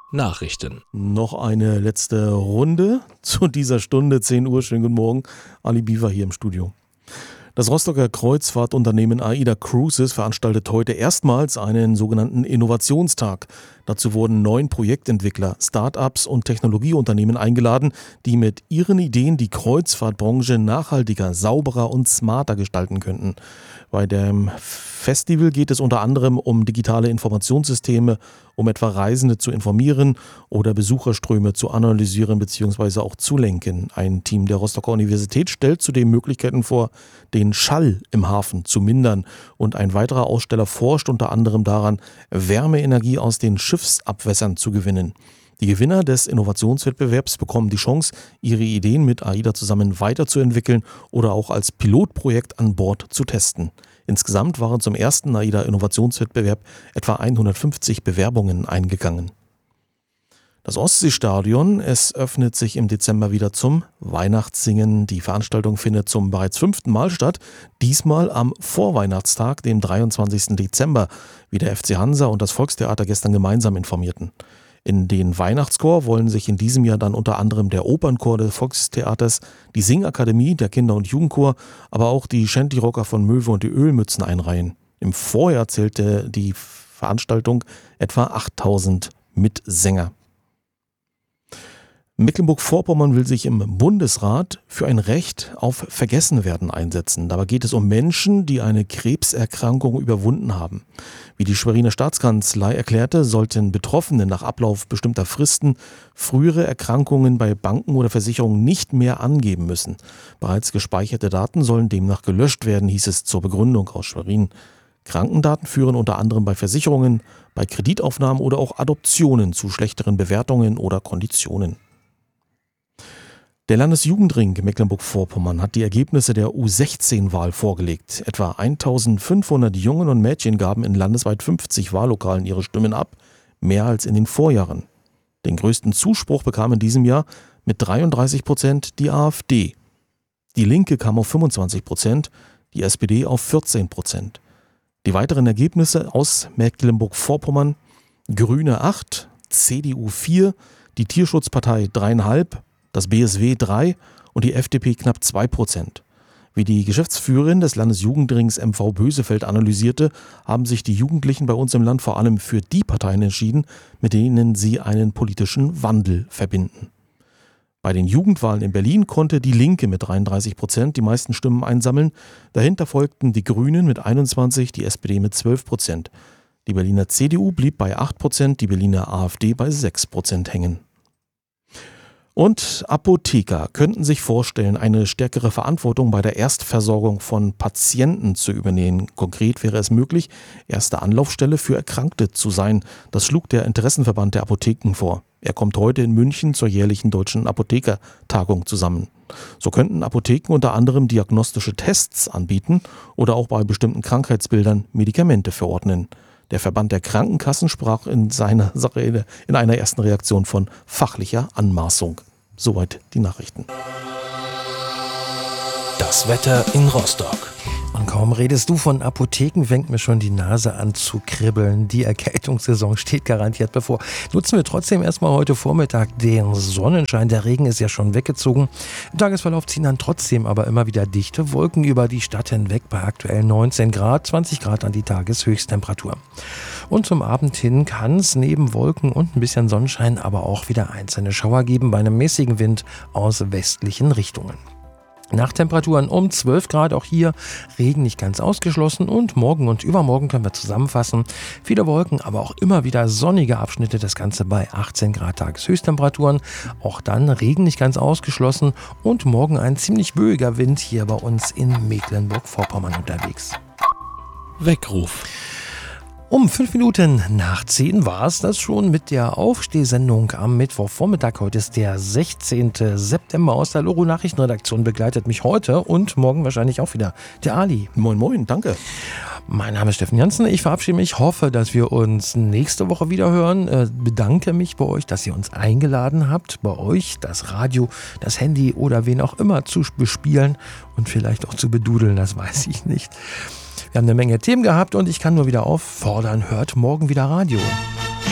Nachrichten. Noch eine letzte Runde zu dieser Stunde, 10 Uhr. Schönen guten Morgen. Ali Biwa hier im Studio. Das Rostocker Kreuzfahrtunternehmen AIDA Cruises veranstaltet heute erstmals einen sogenannten Innovationstag. Dazu wurden 9 Projektentwickler, Start-ups und Technologieunternehmen eingeladen, die mit ihren Ideen die Kreuzfahrtbranche nachhaltiger, sauberer und smarter gestalten könnten. Bei dem Festival geht es unter anderem um digitale Informationssysteme, um etwa Reisende zu informieren oder Besucherströme zu analysieren bzw. auch zu lenken. Ein Team der Rostocker Universität stellt zudem Möglichkeiten vor, den Schall im Hafen zu mindern. Und ein weiterer Aussteller forscht unter anderem daran, Wärmeenergie aus den Schiffsabwässern zu gewinnen. Die Gewinner des Innovationswettbewerbs bekommen die Chance, ihre Ideen mit AIDA zusammen weiterzuentwickeln oder auch als Pilotprojekt an Bord zu testen. Insgesamt waren zum ersten AIDA-Innovationswettbewerb etwa 150 Bewerbungen eingegangen. Das Ostseestadion, es öffnet sich im Dezember wieder zum Weihnachtssingen. Die Veranstaltung findet zum bereits 5. Mal statt, diesmal am Vorweihnachtstag, dem 23. Dezember, wie der FC Hansa und das Volkstheater gestern gemeinsam informierten. In den Weihnachtschor wollen sich in diesem Jahr dann unter anderem der Opernchor des Volkstheaters, die Singakademie, der Kinder- und Jugendchor, aber auch die Shanty-Rocker von Möwe und die Ölmützen einreihen. Im Vorjahr zählte die Veranstaltung etwa 8000 Mitsänger. Mecklenburg-Vorpommern will sich im Bundesrat für ein Recht auf Vergessenwerden einsetzen. Dabei geht es um Menschen, die eine Krebserkrankung überwunden haben. Wie die Schweriner Staatskanzlei erklärte, sollten Betroffene nach Ablauf bestimmter Fristen frühere Erkrankungen bei Banken oder Versicherungen nicht mehr angeben müssen. Bereits gespeicherte Daten sollen demnach gelöscht werden, hieß es zur Begründung aus Schwerin. Krankendaten führen unter anderem bei Versicherungen, bei Kreditaufnahmen oder auch Adoptionen zu schlechteren Bewertungen oder Konditionen. Der Landesjugendring Mecklenburg-Vorpommern hat die Ergebnisse der U16-Wahl vorgelegt. Etwa 1500 Jungen und Mädchen gaben in landesweit 50 Wahllokalen ihre Stimmen ab, mehr als in den Vorjahren. Den größten Zuspruch bekam in diesem Jahr mit 33% die AfD. Die Linke kam auf 25%, die SPD auf 14%. Die weiteren Ergebnisse aus Mecklenburg-Vorpommern: Grüne 8, CDU 4, die Tierschutzpartei 3,5%, das BSW 3 und die FDP knapp 2%. Wie die Geschäftsführerin des Landesjugendrings MV Bösefeld analysierte, haben sich die Jugendlichen bei uns im Land vor allem für die Parteien entschieden, mit denen sie einen politischen Wandel verbinden. Bei den Jugendwahlen in Berlin konnte die Linke mit 33% die meisten Stimmen einsammeln. Dahinter folgten die Grünen mit 21%, die SPD mit 12%. Die Berliner CDU blieb bei 8%, die Berliner AfD bei 6% hängen. Und Apotheker könnten sich vorstellen, eine stärkere Verantwortung bei der Erstversorgung von Patienten zu übernehmen. Konkret wäre es möglich, erste Anlaufstelle für Erkrankte zu sein. Das schlug der Interessenverband der Apotheken vor. Er kommt heute in München zur jährlichen Deutschen Apothekertagung zusammen. So könnten Apotheken unter anderem diagnostische Tests anbieten oder auch bei bestimmten Krankheitsbildern Medikamente verordnen. Der Verband der Krankenkassen sprach in einer ersten Reaktion von fachlicher Anmaßung. Soweit die Nachrichten. Das Wetter in Rostock. Und kaum redest du von Apotheken, fängt mir schon die Nase an zu kribbeln. Die Erkältungssaison steht garantiert bevor. Nutzen wir trotzdem erstmal heute Vormittag den Sonnenschein. Der Regen ist ja schon weggezogen. Im Tagesverlauf ziehen dann trotzdem aber immer wieder dichte Wolken über die Stadt hinweg bei aktuell 19 Grad, 20 Grad an die Tageshöchsttemperatur. Und zum Abend hin kann es neben Wolken und ein bisschen Sonnenschein aber auch wieder einzelne Schauer geben bei einem mäßigen Wind aus westlichen Richtungen. Nachttemperaturen um 12 Grad, auch hier Regen nicht ganz ausgeschlossen, und morgen und übermorgen können wir zusammenfassen. Viele Wolken, aber auch immer wieder sonnige Abschnitte, das Ganze bei 18 Grad Tageshöchsttemperaturen. Auch dann Regen nicht ganz ausgeschlossen und morgen ein ziemlich böiger Wind hier bei uns in Mecklenburg-Vorpommern unterwegs. Weckruf. Um 5 Minuten nach 10 war es das schon mit der Aufstehsendung am Mittwochvormittag. Heute ist der 16. September. Aus der Loro Nachrichtenredaktion begleitet mich heute und morgen wahrscheinlich auch wieder der Ali. Moin, moin, danke. Mein Name ist Steffen Jansen. Ich verabschiede mich, hoffe, dass wir uns nächste Woche wieder hören. Bedanke mich bei euch, dass ihr uns eingeladen habt, bei euch das Radio, das Handy oder wen auch immer zu bespielen und vielleicht auch zu bedudeln, das weiß ich nicht. Wir haben eine Menge Themen gehabt und ich kann nur wieder auffordern, hört morgen wieder Radio.